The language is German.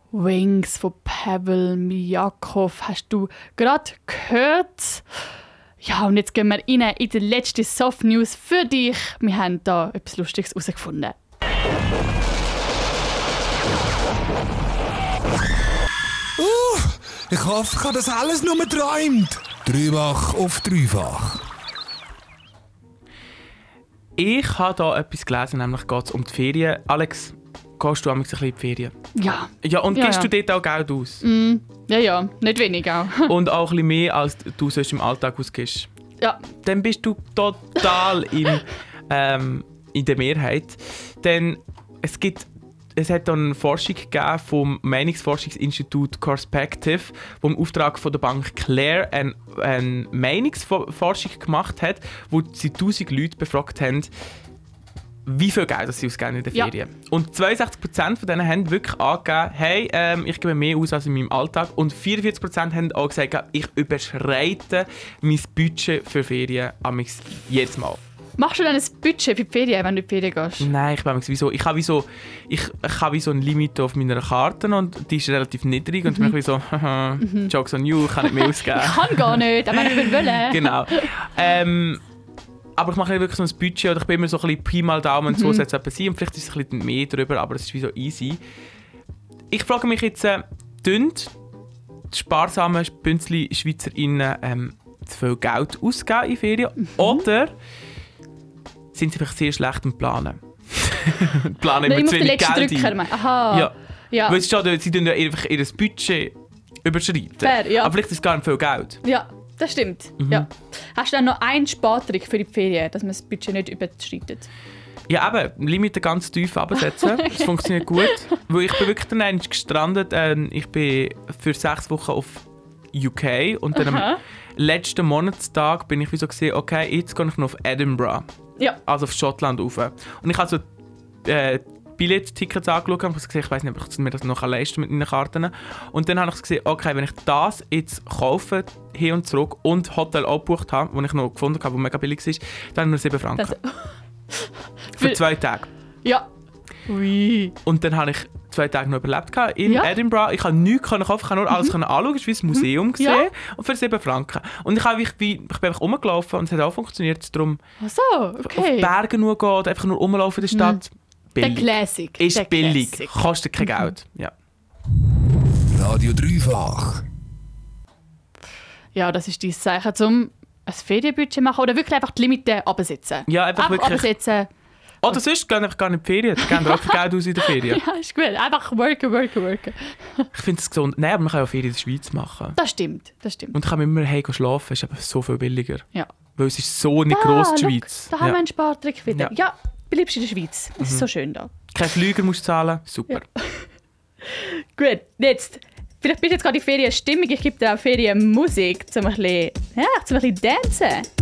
Wings von Pavel Mijakov hast du gerade gehört. Ja, und jetzt gehen wir rein in die letzte Soft News für dich. Wir haben da etwas Lustiges herausgefunden. Ich hoffe, ich habe das alles nur geträumt. Dreifach auf dreifach. Ich habe hier etwas gelesen, nämlich geht es um die Ferien. Alex, gehst du ein bisschen in die Ferien? Ja. Ja, und gibst du dort auch Geld aus? Ja, nicht wenig auch. Und auch ein bisschen mehr, als du sonst im Alltag ausgibst? Ja. Dann bist du total in der Mehrheit. Denn es hat eine Forschung gegeben vom Meinungsforschungsinstitut Corspective, wo im Auftrag von der Bank Claire eine Meinungsforschung gemacht hat, wo sie 1000 Leute befragt haben, wie viel Geld sie ausgeben in den Ferien. Und 62% von denen haben wirklich angegeben, hey, ich gebe mehr aus als in meinem Alltag. Und 44% haben auch gesagt, ich überschreite mein Budget für Ferien jedes Mal. Machst du dann ein Budget für die Ferien, wenn du in die Ferien gehst? Nein, ich habe wie so ein Limit auf meiner Karte und die ist relativ niedrig und ich bin so, Jokes on you, ich kann nicht mehr ausgeben. Ich kann gar nicht, aber ich will wollen. Genau. Aber ich mache nicht wirklich so ein Budget oder ich bin immer so ein bisschen Pi mal Daumen, so soll es etwas sein und vielleicht ist es ein bisschen mehr drüber, aber es ist wie so easy. Ich frage mich jetzt, tun die sparsamen Bünzli SchweizerInnen zu viel Geld ausgeben in Ferien oder sind sie einfach sehr schlecht im Planen? Planen immer zu wenig Geld ein. Aha. Ja. Weil sie tun ja einfach ihr Budget überschreiten. Fair, ja. Aber vielleicht ist es gar nicht viel Geld. Ja, das stimmt. Ja. Hast du dann noch einen Spartrick für die Ferien, dass man das Budget nicht überschreitet? Ja, eben, Limite ganz tief absetzen. Das funktioniert gut. Weil ich bin wirklich dann einmal gestrandet. Ich bin für 6 Wochen auf UK und dann am letzten Monatstag bin ich wie so gesehen, okay, jetzt gehe ich noch auf Edinburgh. Ja. Also auf Schottland rauf. Und ich habe so Billet-Tickets angeschaut und gesehen, ich weiß nicht, ob ich mir das noch leisten mit meinen Karten. Und dann habe ich gesehen, okay, wenn ich das jetzt kaufe, hin und zurück und Hotel auch gebucht habe, das ich noch gefunden habe, das mega billig ist, dann nur 7 Franken. Für 2 Tage. Ja. Ui. Und dann habe ich 2 Tage noch überlebt in Edinburgh. Ich konnte nichts kaufen, ich konnte nur alles anschauen. Es war wie ein Museum gesehen und für 7 Franken. Und ich bin einfach rumgelaufen und es hat auch funktioniert. Darum ach so, okay. auf Berge nur gehen oder einfach nur rumlaufen in der Stadt. Billig. Der Classic. Ist der billig, Classic. kostet kein Geld. Ja. Radio Dreifach. Ja, das ist dein Zeichen, um ein Ferienbudget zu machen oder wirklich einfach die Limite absetzen. Ja, einfach wirklich. Absetzen. Oder sonst gehen einfach gar nicht in die Ferien. Die geben auch kein Geld aus in der Ferien. Ja, ist gut. Einfach worken. Ich finde es gesund. Nein, aber man kann ja auch Ferien in der Schweiz machen. Das stimmt. Und ich kann immer schlafen, ist aber so viel billiger. Ja. Weil es ist so nicht gross, die Schweiz. Da haben wir einen Spartrick wieder. Ja, bleibst in der Schweiz. Es ist so schön da. Kein Flüger musst du zahlen. Super. Ja. Gut, jetzt. Vielleicht bist du jetzt gerade in Ferienstimmung. Ich gebe dir auch Ferienmusik, um ein bisschen dancen.